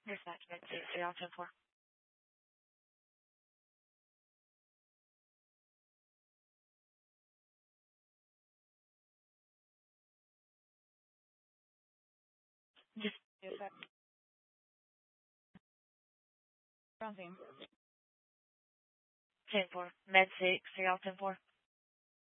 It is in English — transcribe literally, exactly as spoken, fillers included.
Dispatch med six three zero ten four. Just ten four. Med six three zero ten four.